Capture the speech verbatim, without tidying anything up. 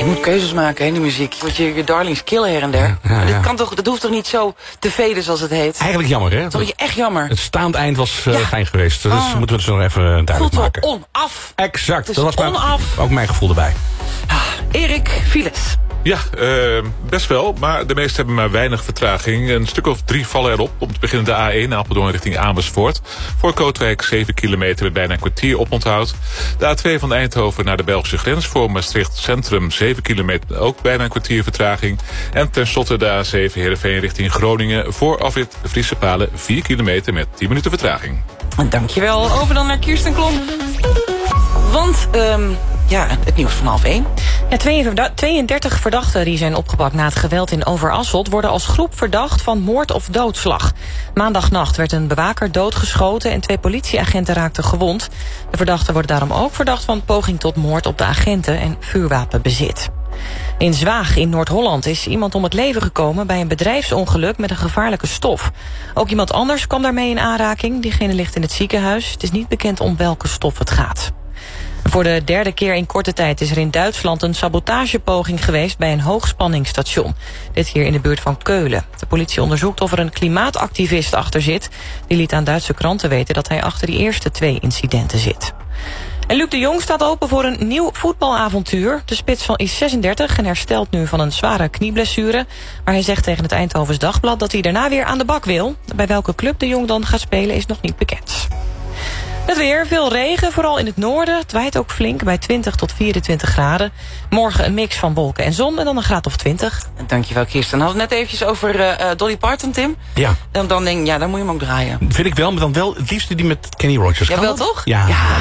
je moet keuzes maken in de muziek. Je moet je, je darlings killen her en der. Ja, ja, ja. Dat, kan toch, dat hoeft toch niet zo te veden zoals het heet? Eigenlijk jammer, hè? Toch echt jammer. Het staand eind was uh, ja. fijn geweest. Dus oh. moeten we het zo nog even duidelijk Voelt maken. Voelt onaf. Exact. Dus dat was onaf. Mijn, ook mijn gevoel erbij. Ah, Erik, files. Ja, uh, best wel, maar de meeste hebben maar weinig vertraging. Een stuk of drie vallen erop. Om te beginnen de A één Apeldoorn richting Amersfoort. Voor Kootwijk zeven kilometer met bijna een kwartier oponthoud. De A twee van Eindhoven naar de Belgische grens. Voor Maastricht Centrum zeven kilometer, ook bijna een kwartier vertraging. En tenslotte de A zeven Heerenveen richting Groningen. Voor afrit Friese Palen vier kilometer met tien minuten vertraging. Dankjewel. Over dan naar Kirsten Klomp. Want, um, ja, het nieuws van half één. Ja, tweeëndertig verdachten die zijn opgepakt na het geweld in Overasselt worden als groep verdacht van moord of doodslag. Maandagnacht werd een bewaker doodgeschoten en twee politieagenten raakten gewond. De verdachten worden daarom ook verdacht van poging tot moord op de agenten en vuurwapenbezit. In Zwaag in Noord-Holland is iemand om het leven gekomen bij een bedrijfsongeluk met een gevaarlijke stof. Ook iemand anders kwam daarmee in aanraking. Diegene ligt in het ziekenhuis. Het is niet bekend om welke stof het gaat. Voor de derde keer in korte tijd is er in Duitsland een sabotagepoging geweest bij een hoogspanningsstation. Dit hier in de buurt van Keulen. De politie onderzoekt of er een klimaatactivist achter zit. Die liet aan Duitse kranten weten dat hij achter die eerste twee incidenten zit. En Luc de Jong staat open voor een nieuw voetbalavontuur. De spits van is zesendertig en herstelt nu van een zware knieblessure. Maar hij zegt tegen het Eindhovens Dagblad dat hij daarna weer aan de bak wil. Bij welke club de Jong dan gaat spelen is nog niet bekend. Het weer, veel regen, vooral in het noorden. Het waait ook flink bij twintig tot vierentwintig graden. Morgen een mix van wolken en zon en dan een graad of twintig. Dankjewel, Kirsten. We hadden het net eventjes over uh, Dolly Parton, Tim. Ja. Dan, dan denk ik, ja, dan moet je hem ook draaien. Vind ik wel, maar dan wel het liefst die met Kenny Rogers. Ja, wel toch? Ja. ja.